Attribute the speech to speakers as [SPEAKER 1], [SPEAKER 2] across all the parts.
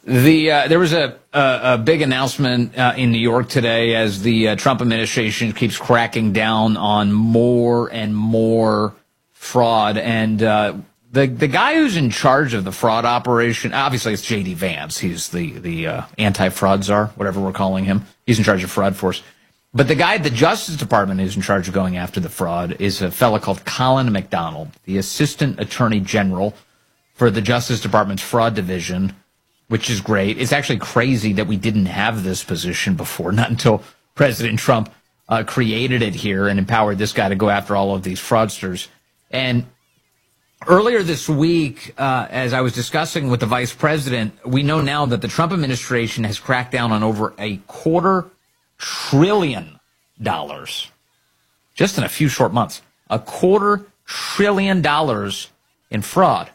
[SPEAKER 1] There was a big announcement in New York today as the Trump administration keeps cracking down on more and more fraud. And the guy who's in charge of the fraud operation, obviously it's J.D. Vance. He's the anti-fraud czar, whatever we're calling him. He's in charge of fraud force. But the guy at the Justice Department who's in charge of going after the fraud is a fellow called Colin McDonald, the Assistant Attorney General for the Justice Department's Fraud Division, which is great. It's actually crazy that we didn't have this position before, not until President Trump created it here and empowered this guy to go after all of these fraudsters. And earlier this week, as I was discussing with the vice president, we know now that the Trump administration has cracked down on over $250 billion just in a few short months. $250 billion in fraud.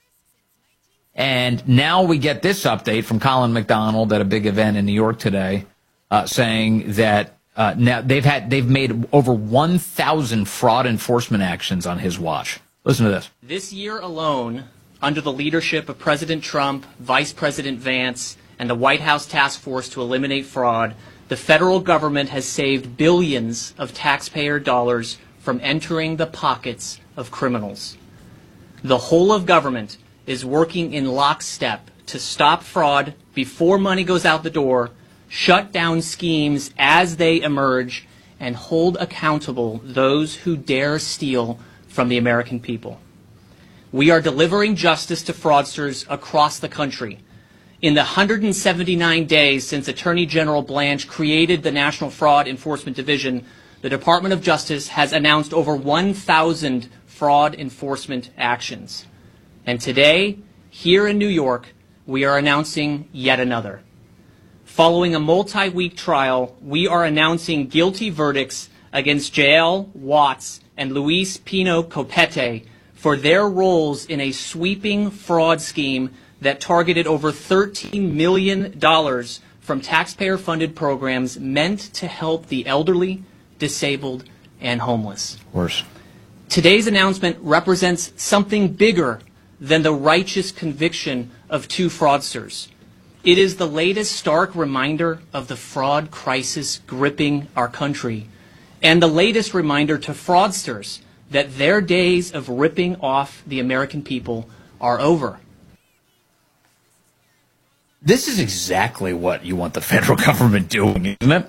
[SPEAKER 1] And now we get this update from Colin McDonald at a big event in New York today, saying that now they've made over 1,000 fraud enforcement actions on his watch. Listen to this.
[SPEAKER 2] This year alone, under the leadership of President Trump, Vice President Vance, and the White House Task Force to Eliminate Fraud, the federal government has saved billions of taxpayer dollars from entering the pockets of criminals. The whole of government is working in lockstep to stop fraud before money goes out the door, shut down schemes as they emerge, and hold accountable those who dare steal from the American people. We are delivering justice to fraudsters across the country. In the 179 days since Attorney General Blanche created the National Fraud Enforcement Division, the Department of Justice has announced over 1,000 fraud enforcement actions. And today, here in New York, we are announcing yet another. Following a multi-week trial, we are announcing guilty verdicts against Jael Watts and Luis Pino Copete for their roles in a sweeping fraud scheme that targeted over $13 million from taxpayer-funded programs meant to help the elderly, disabled, and homeless.
[SPEAKER 1] Worse.
[SPEAKER 2] Today's announcement represents something bigger than the righteous conviction of two fraudsters. It is the latest stark reminder of the fraud crisis gripping our country, and the latest reminder to fraudsters that their days of ripping off the American people are over.
[SPEAKER 1] This is exactly what you want the federal government doing, isn't it?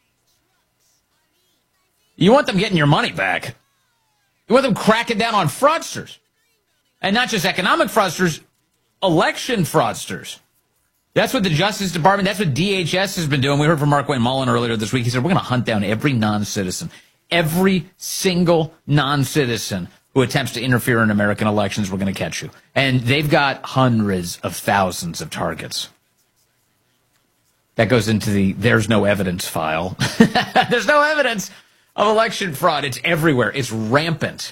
[SPEAKER 1] You want them getting your money back. You want them cracking down on fraudsters. And not just economic fraudsters, election fraudsters. That's what the Justice Department, that's what DHS has been doing. We heard from Mark Wayne Mullen earlier this week. He said, we're going to hunt down every non-citizen. Every single non-citizen who attempts to interfere in American elections, we're going to catch you. And they've got hundreds of thousands of targets. That goes into the there's no evidence file. There's no evidence of election fraud. It's everywhere. It's rampant.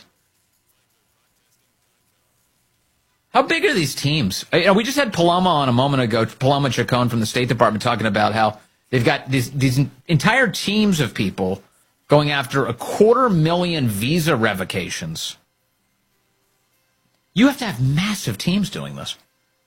[SPEAKER 1] How big are these teams? You know, we just had Paloma on a moment ago, Paloma Chacon from the State Department, talking about how they've got these entire teams of people going after 250,000 visa revocations. You have to have massive teams doing this.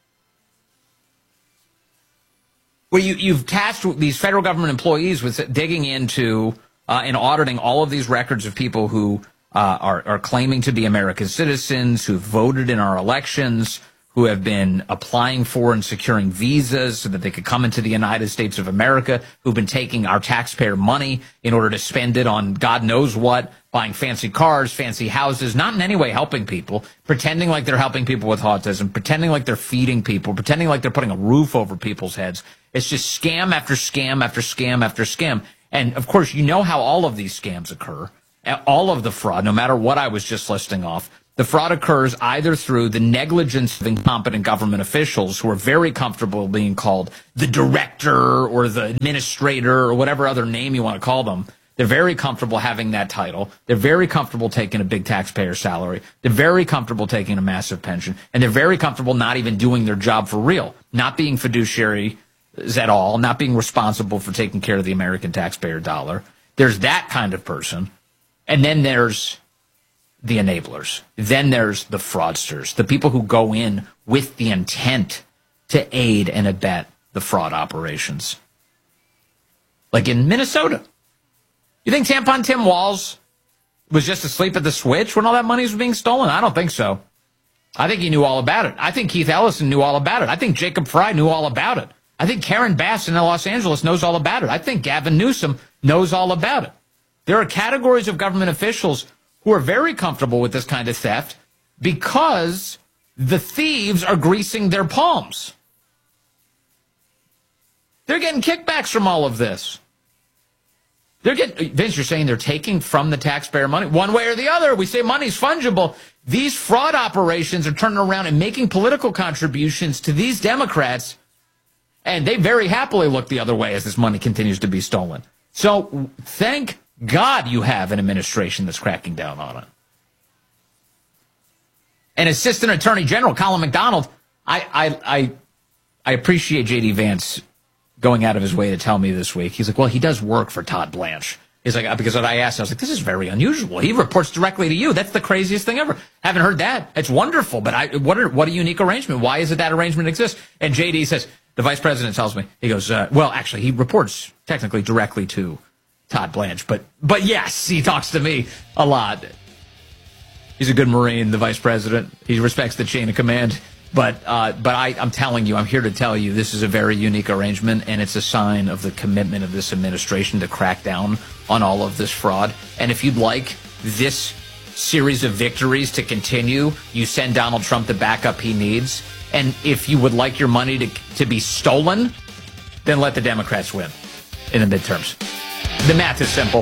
[SPEAKER 1] Where you've tasked these federal government employees with digging into and auditing all of these records of people who are claiming to be American citizens, who voted in our elections, who have been applying for and securing visas so that they could come into the United States of America, who've been taking our taxpayer money in order to spend it on God knows what, buying fancy cars, fancy houses, not in any way helping people, pretending like they're helping people with autism, pretending like they're feeding people, pretending like they're putting a roof over people's heads. It's just scam after scam after scam after scam. And, of course, you know how all of these scams occur. All of the fraud, no matter what I was just listing off, the fraud occurs either through the negligence of incompetent government officials who are very comfortable being called the director or the administrator or whatever other name you want to call them. They're very comfortable having that title. They're very comfortable taking a big taxpayer salary. They're very comfortable taking a massive pension. And they're very comfortable not even doing their job for real, not being fiduciaries at all, not being responsible for taking care of the American taxpayer dollar. There's that kind of person. And then there's the enablers. Then there's the fraudsters, the people who go in with the intent to aid and abet the fraud operations. Like in Minnesota. You think Tampon Tim Walz was just asleep at the switch when all that money was being stolen? I don't think so. I think he knew all about it. I think Keith Ellison knew all about it. I think Jacob Fry knew all about it. I think Karen Bass in Los Angeles knows all about it. I think Gavin Newsom knows all about it. There are categories of government officials who are very comfortable with this kind of theft because the thieves are greasing their palms. They're getting kickbacks from all of this. Vince, you're saying they're taking from the taxpayer money? One way or the other. We say money's fungible. These fraud operations are turning around and making political contributions to these Democrats, and they very happily look the other way as this money continues to be stolen. So thank God you have an administration that's cracking down on it. And Assistant Attorney General Colin McDonald, I appreciate J.D. Vance going out of his way to tell me this week. He's like, well, he does work for Todd Blanche. He's like, because when I asked, I was like, this is very unusual. He reports directly to you. That's the craziest thing ever. Haven't heard that. It's wonderful. But what a unique arrangement. Why is it that arrangement exists? And J.D. says, the vice president tells me, he goes, well, actually, he reports technically directly to Todd Blanche. But yes, he talks to me a lot. He's a good Marine, the vice president. He respects the chain of command. But I'm telling you, I'm here to tell you, this is a very unique arrangement, and it's a sign of the commitment of this administration to crack down on all of this fraud. And if you'd like this series of victories to continue, you send Donald Trump the backup he needs. And if you would like your money to be stolen, then let the Democrats win in the midterms. The math is simple.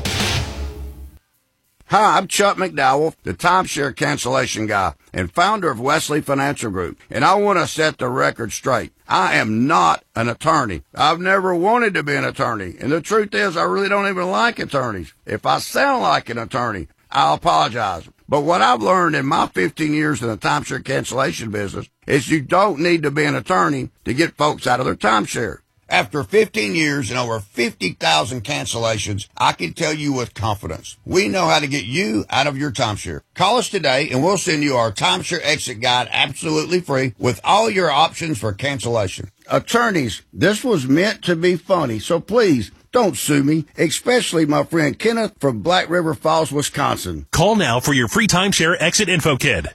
[SPEAKER 3] Hi, I'm Chuck McDowell, the timeshare cancellation guy and founder of Wesley Financial Group, and I want to set the record straight. I am not an attorney. I've never wanted to be an attorney, and the truth is I really don't even like attorneys. If I sound like an attorney, I'll apologize. But what I've learned in my 15 years in the timeshare cancellation business is you don't need to be an attorney to get folks out of their timeshare. After 15 years and over 50,000 cancellations, I can tell you with confidence, we know how to get you out of your timeshare. Call us today and we'll send you our timeshare exit guide absolutely free with all your options for cancellation. Attorneys, this was meant to be funny, so please don't sue me, especially my friend Kenneth from Black River Falls, Wisconsin.
[SPEAKER 4] Call now for your free timeshare exit info kit.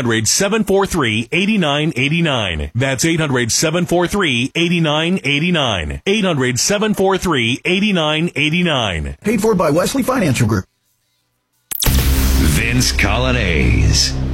[SPEAKER 4] 800-743-8989. That's 800-743-8989. 800-743-8989.
[SPEAKER 5] Paid for by Wesley Financial Group.
[SPEAKER 6] Vince Coglianese.